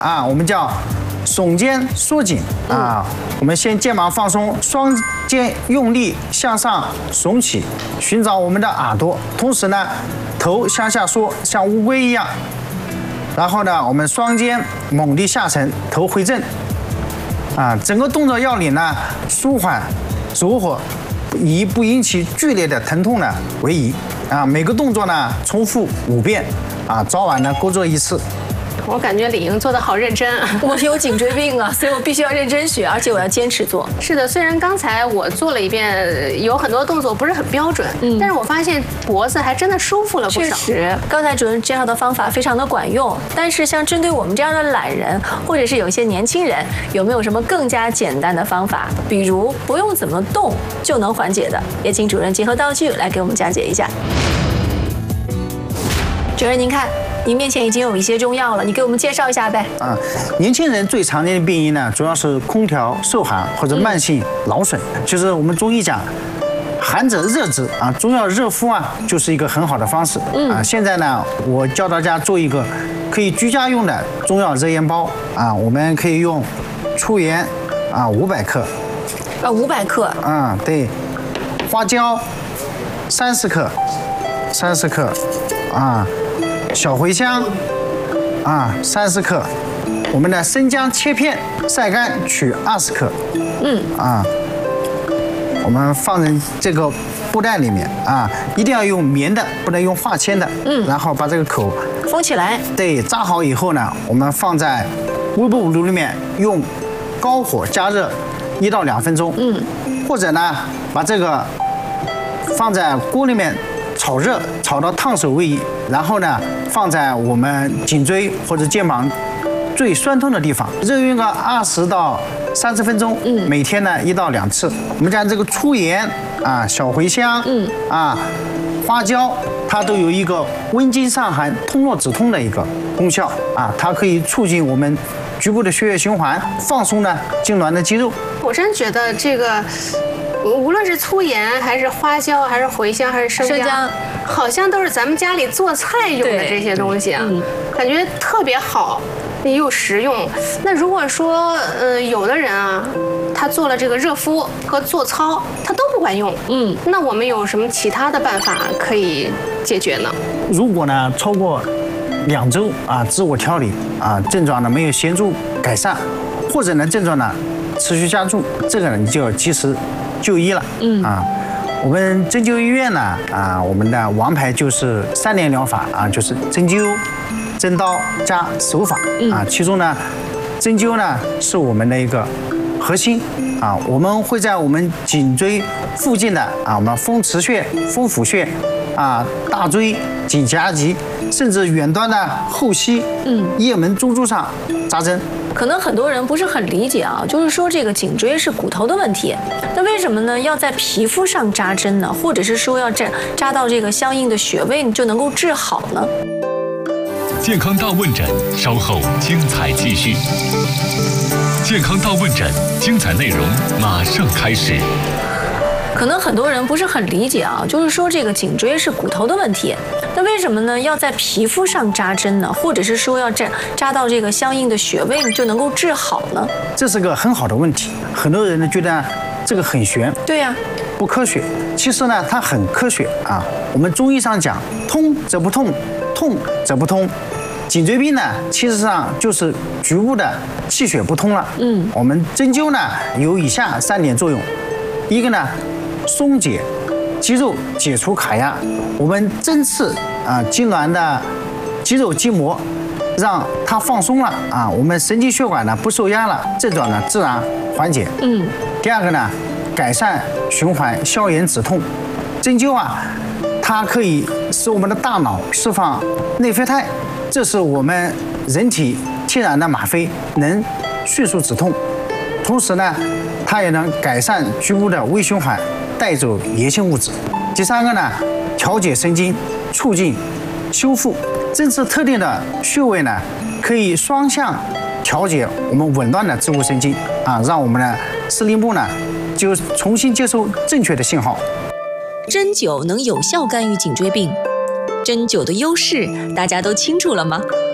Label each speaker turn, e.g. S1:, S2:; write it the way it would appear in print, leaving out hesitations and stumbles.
S1: 啊，我们叫耸肩缩颈啊。我们先肩膀放松，双肩用力向上耸起，寻找我们的耳朵，同时呢，头向下缩，像乌龟一样。然后呢，我们双肩猛地下沉，头回正。啊，整个动作要领呢，舒缓走火，以不引起剧烈的疼痛呢为宜。啊，每个动作呢重复5遍。啊，早晚呢各做1次。
S2: 我感觉李莹做的好认真啊！
S3: 我有颈椎病啊，所以我必须要认真学，而且我要坚持做。
S2: 是的，虽然刚才我做了一遍，有很多动作不是很标准，但是我发现脖子还真的舒服了不少。
S3: 确实，刚才主任介绍的方法非常的管用。但是像针对我们这样的懒人，或者是有一些年轻人，有没有什么更加简单的方法？比如不用怎么动就能缓解的？也请主任结合道具来给我们讲解一下。主任，您看。您面前已经有一些中药了，你给我们介绍一下呗。
S1: 啊，年轻人最常见的病因呢，主要是空调、受寒或者慢性劳损。就是我们中医讲，寒者热之啊，中药热敷啊，就是一个很好的方式。啊，现在呢，我教大家做一个可以居家用的中药热烟包啊，我们可以用粗盐啊500克。
S3: 500克。
S1: 啊，对，花椒30克，30克，啊。小茴香啊30克，我们的生姜切片晒干取20克，我们放进这个布袋里面啊，一定要用棉的，不能用化纤的，然后把这个口
S3: 封起来。
S1: 对，扎好以后呢，我们放在微波炉里面用高火加热1到2分钟，或者呢把这个放在锅里面。炒热，炒到烫手为宜，然后呢，放在我们颈椎或者肩膀最酸痛的地方，热晕个20到30分钟。每天呢1到2次。我们讲这个粗盐啊、小茴香，花椒，它都有一个温经散寒、通络止痛的一个功效啊，它可以促进我们局部的血液循环，放松呢痉挛的肌肉。
S2: 我真觉得这个。无论是粗盐还是花椒还是茴香还是生姜，好像都是咱们家里做菜用的这些东西啊，感觉特别好，又实用。那如果说有的人啊，他做了这个热敷和做操，他都不管用，那我们有什么其他的办法可以解决呢？
S1: 如果呢超过2周啊，自我调理啊，症状呢没有显著改善，或者呢症状呢持续加重，这个呢你就要及时就医了。我们针灸医院呢我们的王牌就是3联疗法啊，就是针灸、针刀加手法啊。其中呢，针灸呢是我们的一个核心啊，我们会在我们颈椎附近的我们风池穴、风府穴啊、大椎、颈夹脊，甚至远端的后溪、腋门、中柱上扎针。
S3: 可能很多人不是很理解啊，就是说这个颈椎是骨头的问题，那为什么呢要在皮肤上扎针呢？或者是说要扎到这个相应的穴位就能够治好呢？
S4: 健康大问诊，稍后精彩继续。健康大问诊，精彩内容马上开始。
S3: 可能很多人不是很理解啊，就是说这个颈椎是骨头的问题，那为什么呢要在皮肤上扎针呢？或者是说要扎到这个相应的穴位就能够治好呢？
S1: 这是个很好的问题，很多人呢觉得这个很玄，
S3: 对呀，
S1: 不科学。其实呢，它很科学啊。我们中医上讲，通则不痛，痛则不通。颈椎病呢，其实上就是局部的气血不通了。我们针灸呢有以下3点作用，一个呢。松解肌肉，解除卡压，我们针刺痉挛的肌肉筋膜，让它放松了啊，我们神经血管呢不受压了，症状呢自然缓解。第二个呢，改善循环，消炎止痛。针灸它可以使我们的大脑释放内啡肽，这是我们人体天然的吗啡，能迅速止痛。同时呢，它也能改善局部的微循环，带走炎性物质。第三个呢，调节神经，促进修复。针刺特定的穴位呢，可以双向调节我们紊乱的自律神经让我们的视力部呢就重新接收正确的信号。
S5: 针灸能有效干预颈椎病，针灸的优势大家都清楚了吗？